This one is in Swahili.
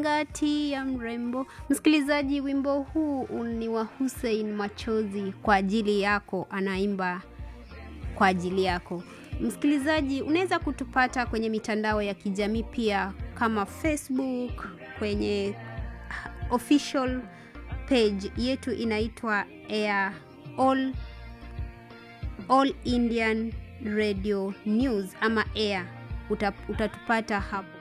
Ngati ya mrembo. Msikilizaji, wimbo huu ni wa Hussein Machozi, kwa ajili yako, anaimba kwa ajili yako. Msikilizaji, unaweza kutupata kwenye mitandao ya kijamii pia kama Facebook, kwenye official page yetu inaitwa Air All Indian Radio News ama Air. Utatupata hapo.